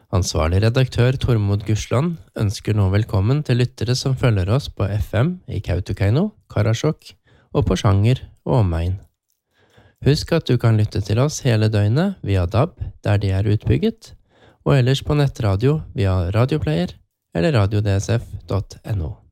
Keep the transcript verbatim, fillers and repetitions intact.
Ansvarlig redaktør Tormod Gursland ønsker nå velkommen til lyttere som følger oss på F M i Kautokeino, Karasjok og Porsanger og omegn. Husk at du kan lytte til oss hele døgnet via D A B der de er utbygget, og ellers på nettradio via radioplayer eller radio d s f punktum n o.